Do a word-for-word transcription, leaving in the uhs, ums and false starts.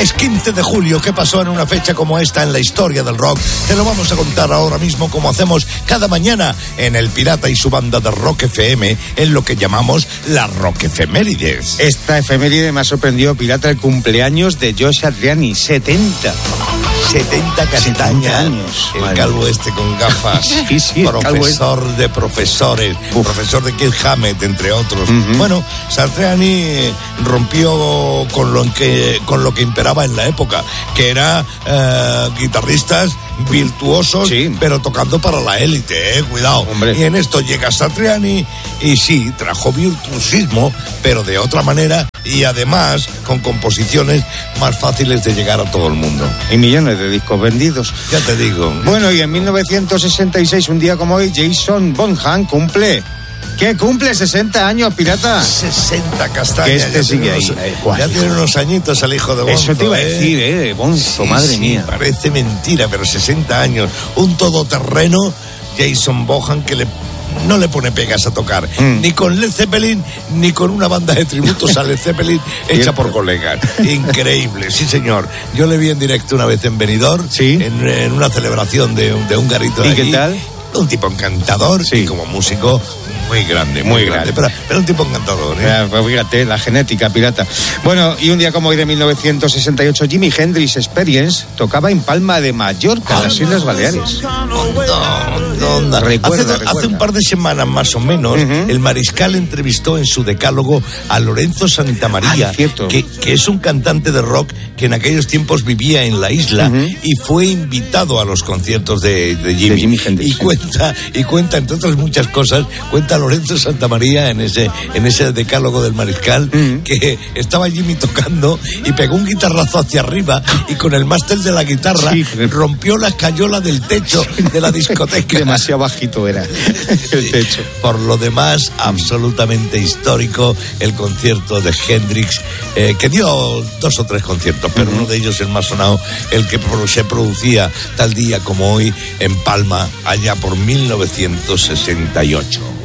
Es quince de julio. ¿Qué pasó en una fecha como esta en la historia del rock? Te lo vamos a contar ahora mismo, como hacemos cada mañana en El Pirata y su banda de Rock F M, en lo que llamamos la Rock Efemérides. Esta efeméride me ha sorprendido, Pirata, el cumpleaños de Joe Satriani, setenta. setenta castañas, años. El calvo este con gafas. Sí, sí, profesor de profesores, Uf. profesor de Keith Hammett, entre otros. Uh-huh. Bueno, Satriani rompió con lo que con lo que imperaba en la época, que era eh, guitarristas virtuosos, sí, pero tocando para la élite, eh, cuidado. Hombre. Y en esto llega Satriani y sí, trajo virtuosismo, pero de otra manera, y además con composiciones más fáciles de llegar a todo el mundo. Y millones de discos vendidos. Ya te digo. Bueno, y en mil novecientos sesenta y seis, un día como hoy, Jason Bonham cumple... ¿Qué cumple? sesenta años, Pirata. sesenta castañas. Que este sigue ahí. Unos, ya tiene unos añitos el hijo de Bonzo. Eso te iba a decir, ¿eh? eh Bonzo, sí, madre sí, mía. Parece mentira, pero sesenta años. Un todoterreno, Jason Bonham, que le... no le pone pegas a tocar, mm. ni con Led Zeppelin, ni con una banda de tributos a Led Zeppelin hecha por colegas. Increíble, sí señor. Yo le vi en directo una vez en Benidorm, ¿sí? en, en una celebración de, de un garito de ¿Y allí. qué tal? Un tipo encantador, sí, y como músico muy grande, muy, muy grande, grande. Pero, pero un tipo encantador, ¿eh? Pues fíjate, la genética, Pirata. Bueno, y un día como hoy de mil novecientos sesenta y ocho, Jimi Hendrix Experience tocaba en Palma de Mallorca, en las Islas Baleares. No, no, recuerda, hace, hace un par de semanas más o menos, uh-huh, el Mariscal entrevistó en su decálogo a Lorenzo Santamaría, ah, cierto, que, que es un cantante de rock que en aquellos tiempos vivía en la isla, uh-huh, y fue invitado a los conciertos de, de Jimi, de Jimi Hendrix. Y cuenta, y cuenta, entre otras muchas cosas, cuenta Lorenzo Santamaría en ese, en ese decálogo del Mariscal, uh-huh, que estaba Jimi tocando y pegó un guitarrazo hacia arriba y con el mástil de la guitarra, sí, rompió la escayola del techo de la discoteca. Demasiado bajito era el techo. Por lo demás, absolutamente histórico el concierto de Hendrix, eh, que dio dos o tres conciertos, pero uh-huh, uno de ellos, el más sonado, el que se producía tal día como hoy en Palma, allá por mil novecientos sesenta y ocho.